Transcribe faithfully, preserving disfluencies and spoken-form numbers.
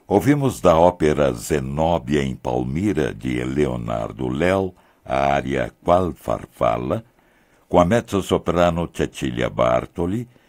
Ouvimos da ópera Zenóbia em Palmira, de Leonardo Lel, a área Qual Farfalla, com a mezzo-soprano Cecilia Bartoli